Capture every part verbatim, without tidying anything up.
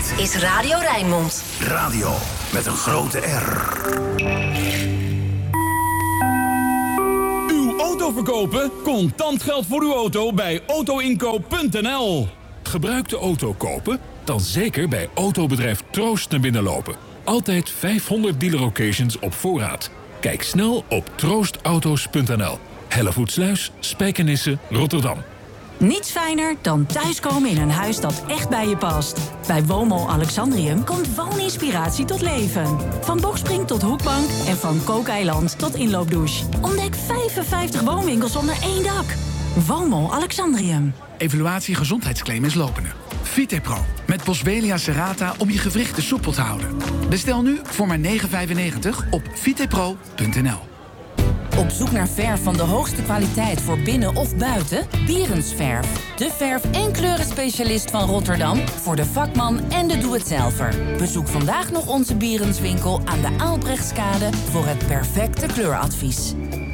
Dit is Radio Rijnmond. Radio met een grote R. Uw auto verkopen? Contant geld voor uw auto bij autoinkoop punt n l. Gebruikte auto kopen? Dan zeker bij autobedrijf Troost naar binnen lopen. Altijd vijfhonderd dealer occasions op voorraad. Kijk snel op troostauto's punt n l. Hellevoetsluis, Spijkenisse, Rotterdam. Niets fijner dan thuiskomen in een huis dat echt bij je past. Bij Woonmol Alexandrium komt wooninspiratie tot leven. Van boxspring tot hoekbank en van kookeiland tot inloopdouche. Ontdek vijfenvijftig woonwinkels onder één dak. Woonmol Alexandrium. Evaluatie gezondheidsclaim is lopende. Vitepro met Boswellia serrata om je gewrichten soepel te houden. Bestel nu voor maar negen vijfennegentig op vitepro punt n l. Op zoek naar verf van de hoogste kwaliteit voor binnen of buiten? Bierensverf. De verf- en kleurenspecialist van Rotterdam voor de vakman en de doe-het-zelver. Bezoek vandaag nog onze Bierenswinkel aan de Aalbrechtskade voor het perfecte kleuradvies.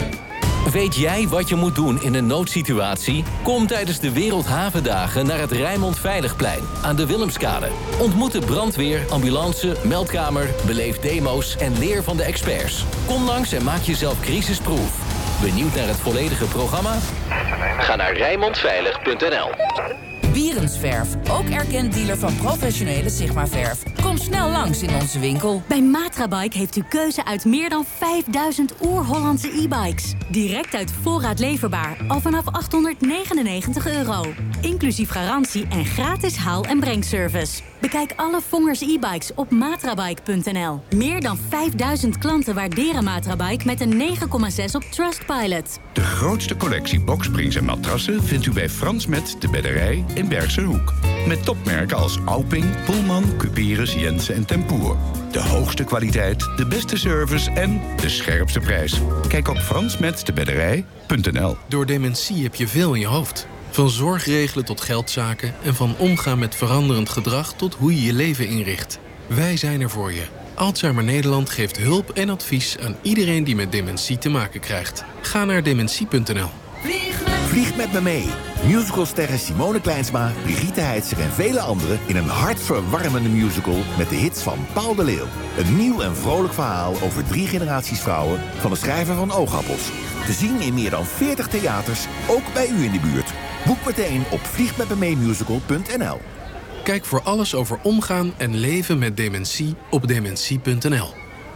Weet jij wat je moet doen in een noodsituatie? Kom tijdens de Wereldhavendagen naar het Rijnmond Veiligplein aan de Willemskade. Ontmoet de brandweer, ambulance, meldkamer, beleef demo's en leer van de experts. Kom langs en maak jezelf crisisproof. Benieuwd naar het volledige programma? Ga naar rijnmondveilig punt n l. Bierensverf, ook erkend dealer van professionele Sigma-verf. Kom snel langs in onze winkel. Bij Matrabike heeft u keuze uit meer dan vijfduizend oer-Hollandse e-bikes. Direct uit voorraad leverbaar, al vanaf achthonderdnegenennegentig euro. Inclusief garantie en gratis haal- en brengservice. Bekijk alle Vongers e-bikes op matrabike punt n l. Meer dan vijfduizend klanten waarderen Matrabike met een negen komma zes op Trustpilot. De grootste collectie boksprings en matrassen vindt u bij Frans Met de Bedderij in Bergse Hoek. Met topmerken als Auping, Pullman, Cuperus, Jensen en Tempoer. De hoogste kwaliteit, de beste service en de scherpste prijs. Kijk op frans met de bedderij punt n l. Door dementie heb je veel in je hoofd. Van zorgregelen tot geldzaken en van omgaan met veranderend gedrag tot hoe je je leven inricht. Wij zijn er voor je. Alzheimer Nederland geeft hulp en advies aan iedereen die met dementie te maken krijgt. Ga naar dementie punt n l. Vlieg met me mee. Musicalsterren Simone Kleinsma, Brigitte Heitzer en vele anderen in een hartverwarmende musical met de hits van Paul de Leeuw. Een nieuw en vrolijk verhaal over drie generaties vrouwen van de schrijver van Oogappels. Te zien in meer dan veertig theaters, ook bij u in de buurt. Boek meteen op vlieg met me mee musical punt n l. Kijk voor alles over omgaan en leven met dementie op dementie punt n l.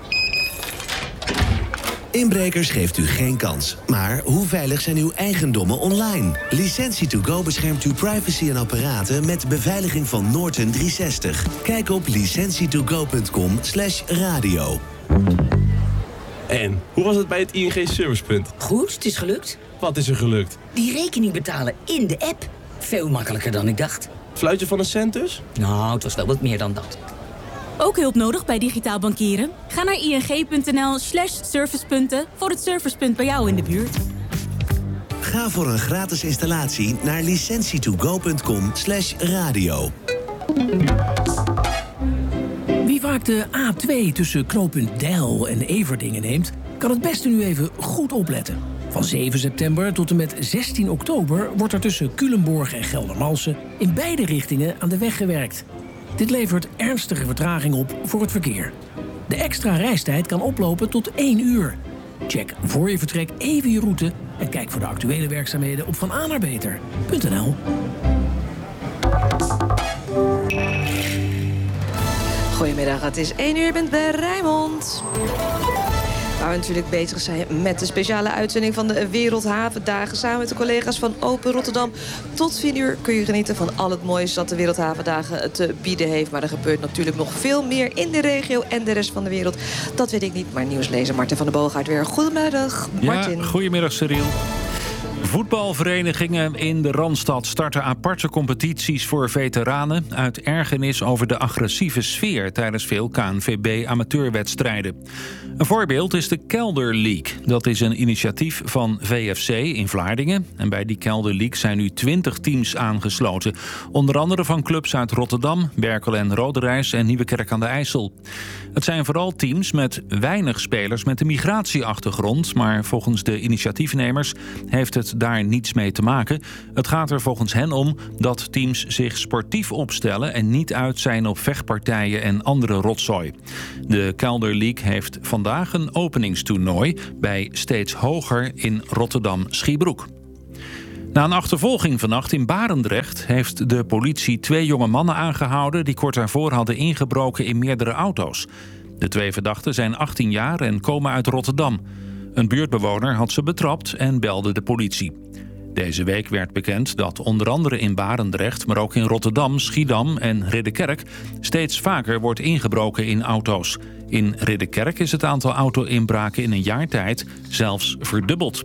Inbrekers geeft u geen kans. Maar hoe veilig zijn uw eigendommen online? Licentie to go beschermt uw privacy en apparaten met beveiliging van Norton driehonderdzestig. Kijk op licentie to go punt com slash radio. En, hoe was het bij het I N G Servicepunt? Goed, het is gelukt. Wat is er gelukt? Die rekening betalen in de app. Veel makkelijker dan ik dacht. Fluitje van een cent dus? Nou, het was wel wat meer dan dat. Ook hulp nodig bij digitaal bankieren? Ga naar ing punt n l slash servicepunten voor het servicepunt bij jou in de buurt. Ga voor een gratis installatie naar licentie to go punt com slash radio. Wie vaak de A twee tussen knooppunt Deil en Everdingen neemt, kan het beste nu even goed opletten. Van zeven september tot en met zestien oktober wordt er tussen Culemborg en Geldermalsen in beide richtingen aan de weg gewerkt. Dit levert ernstige vertraging op voor het verkeer. De extra reistijd kan oplopen tot één uur. Check voor je vertrek even je route en kijk voor de actuele werkzaamheden op van A naar beter punt n l. Goedemiddag, het is één uur, je bent bij Rijnmond. Waar we natuurlijk bezig zijn met de speciale uitzending van de Wereldhavendagen. Samen met de collega's van Open Rotterdam. Tot vier uur kun je genieten van al het moois dat de Wereldhavendagen te bieden heeft. Maar er gebeurt natuurlijk nog veel meer in de regio en de rest van de wereld. Dat weet ik niet, maar nieuwslezer Martin van der Boogaard weer. Goedemiddag, Martin. Ja, goedemiddag, Cyril. Voetbalverenigingen in de Randstad starten aparte competities voor veteranen uit ergernis over de agressieve sfeer tijdens veel K N V B-amateurwedstrijden. Een voorbeeld is de Kelder League. Dat is een initiatief van V F C in Vlaardingen. En bij die Kelder League zijn nu twintig teams aangesloten. Onder andere van clubs uit Rotterdam, Berkel en Roderijs en Nieuwekerk aan de IJssel. Het zijn vooral teams met weinig spelers met een migratieachtergrond. Maar volgens de initiatiefnemers heeft het heeft daar niets mee te maken. Het gaat er volgens hen om dat teams zich sportief opstellen en niet uit zijn op vechtpartijen en andere rotzooi. De Calder League heeft vandaag een openingstoernooi bij Steeds Hoger in Rotterdam-Schiebroek. Na een achtervolging vannacht in Barendrecht heeft de politie twee jonge mannen aangehouden die kort daarvoor hadden ingebroken in meerdere auto's. De twee verdachten zijn achttien jaar en komen uit Rotterdam. Een buurtbewoner had ze betrapt en belde de politie. Deze week werd bekend dat onder andere in Barendrecht, maar ook in Rotterdam, Schiedam en Ridderkerk steeds vaker wordt ingebroken in auto's. In Ridderkerk is het aantal auto-inbraken in een jaar tijd zelfs verdubbeld.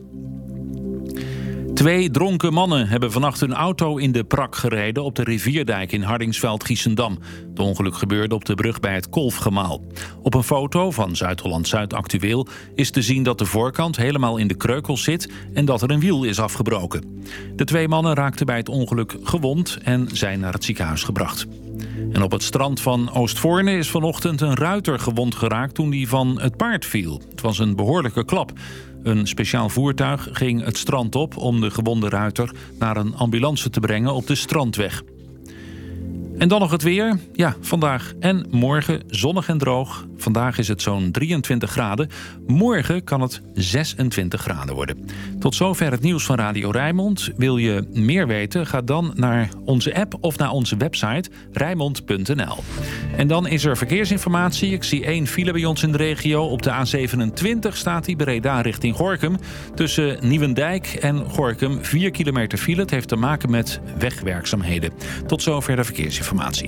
Twee dronken mannen hebben vannacht hun auto in de prak gereden op de Rivierdijk in Hardingsveld-Giessendam. Het ongeluk gebeurde op de brug bij het Kolfgemaal. Op een foto van Zuid-Holland-Zuid Actueel is te zien dat de voorkant helemaal in de kreukels zit en dat er een wiel is afgebroken. De twee mannen raakten bij het ongeluk gewond en zijn naar het ziekenhuis gebracht. En op het strand van Oostvoorne is vanochtend een ruiter gewond geraakt toen hij van het paard viel. Het was een behoorlijke klap. Een speciaal voertuig ging het strand op om de gewonde ruiter naar een ambulance te brengen op de Strandweg. En dan nog het weer. Ja, vandaag en morgen zonnig en droog. Vandaag is het zo'n drieëntwintig graden. Morgen kan het zesentwintig graden worden. Tot zover het nieuws van Radio Rijnmond. Wil je meer weten? Ga dan naar onze app of naar onze website rijnmond punt n l. En dan is er verkeersinformatie. Ik zie één file bij ons in de regio. Op de A zevenentwintig staat die Breda richting Gorinchem. Tussen Nieuwendijk en Gorinchem vier kilometer file. Het heeft te maken met wegwerkzaamheden. Tot zover de verkeersinformatie.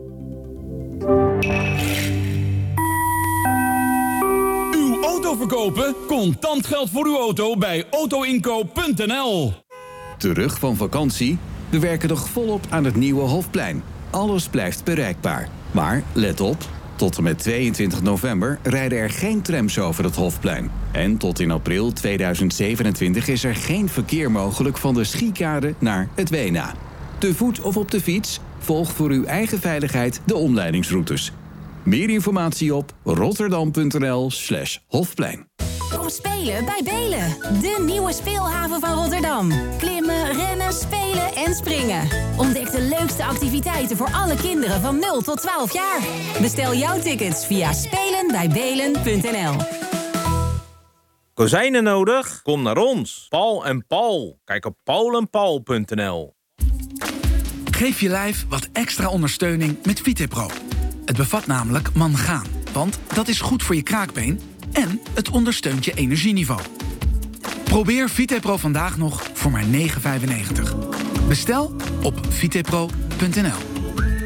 Uw auto verkopen? Contant geld voor uw auto bij auto inkoop punt n l. Terug van vakantie? We werken nog volop aan het nieuwe Hofplein. Alles blijft bereikbaar. Maar let op, tot en met tweeëntwintig november rijden er geen trams over het Hofplein. En tot in april tweeduizend zevenentwintig is er geen verkeer mogelijk van de Schiekade naar het Weena. Te voet of op de fiets? Volg voor uw eigen veiligheid de omleidingsroutes. Meer informatie op rotterdam punt n l slash Hofplein. Kom spelen bij Belen, de nieuwe speelhaven van Rotterdam. Klimmen, rennen, spelen en springen. Ontdek de leukste activiteiten voor alle kinderen van nul tot twaalf jaar. Bestel jouw tickets via spelen bij belen punt n l. Kozijnen nodig? Kom naar ons. Paul en Paul. Kijk op paul en paul punt n l. Geef je lijf wat extra ondersteuning met VitePro. Het bevat namelijk mangaan, want dat is goed voor je kraakbeen en het ondersteunt je energieniveau. Probeer VitePro vandaag nog voor maar negen vijfennegentig. Bestel op vitepro punt n l.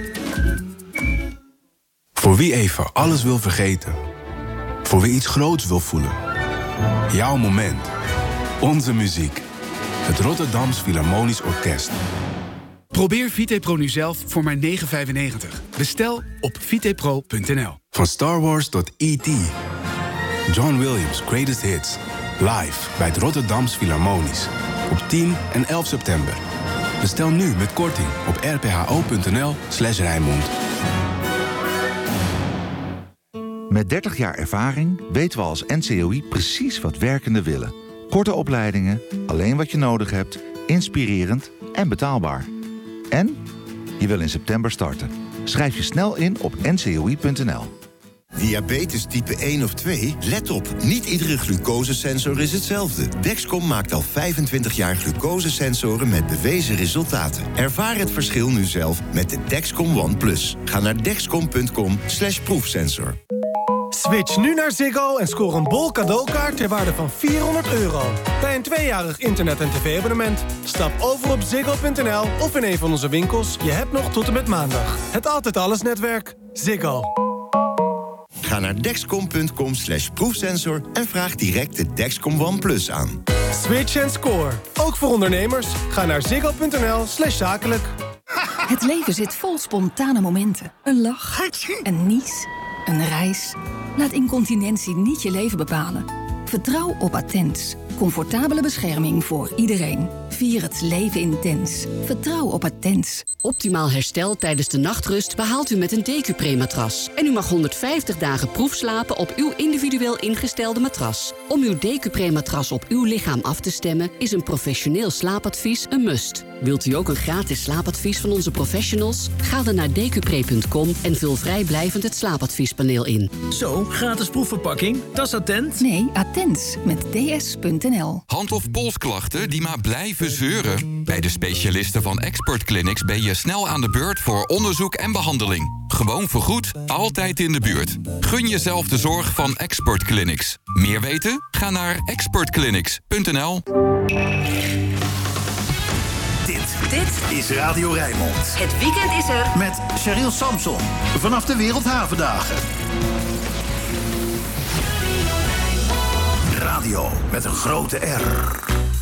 Voor wie even alles wil vergeten. Voor wie iets groots wil voelen. Jouw moment. Onze muziek. Het Rotterdams Philharmonisch Orkest. Probeer VitePro nu zelf voor maar negen vijfennegentig. Bestel op vitepro punt n l. Van Star Wars tot E T John Williams' Greatest Hits. Live bij het Rotterdams Philharmonisch. Op tien en elf september. Bestel nu met korting op r p h o punt n l slash Rijnmond. Met dertig jaar ervaring weten we als N C O I precies wat werkenden willen. Korte opleidingen, alleen wat je nodig hebt, inspirerend en betaalbaar. En je wil in september starten. Schrijf je snel in op n c o i punt n l. Diabetes type één of twee? Let op, niet iedere glucosesensor is hetzelfde. Dexcom maakt al vijfentwintig jaar glucosesensoren met bewezen resultaten. Ervaar het verschil nu zelf met de Dexcom One Plus. Ga naar dexcom punt com slash proefsensor. Switch nu naar Ziggo en scoor een bol cadeaukaart ter waarde van vierhonderd euro. Bij een tweejarig internet- en tv-abonnement. Stap over op ziggo punt n l of in een van onze winkels. Je hebt nog tot en met maandag. Het Altijd Alles netwerk. Ziggo. Ga naar dexcom punt com slash proefsensor en vraag direct de Dexcom One Plus aan. Switch en score. Ook voor ondernemers. Ga naar ziggo punt n l slash zakelijk. Het leven zit vol spontane momenten. Een lach, een nies, een reis. Laat incontinentie niet je leven bepalen. Vertrouw op Attens. Comfortabele bescherming voor iedereen. Vier het leven intens. Vertrouw op Attens. Optimaal herstel tijdens de nachtrust behaalt u met een Decupre-matras. En u mag honderdvijftig dagen proefslapen op uw individueel ingestelde matras. Om uw Decupre-matras op uw lichaam af te stemmen is een professioneel slaapadvies een must. Wilt u ook een gratis slaapadvies van onze professionals? Ga dan naar decupre punt com en vul vrijblijvend het slaapadviespaneel in. Zo, gratis proefverpakking. Dat is Attent. Nee, Attens met d s punt n l. Hand- of polsklachten die maar blijven zeuren? Bij de specialisten van Expert Clinics ben je snel aan de beurt voor onderzoek en behandeling. Gewoon vergoed, altijd in de buurt. Gun jezelf de zorg van Expert Clinics. Meer weten? Ga naar expert clinics punt n l. Dit, dit is Radio Rijnmond. Het weekend is er. Met Cheryl Samson. Vanaf de Wereldhavendagen. Radio met een grote R.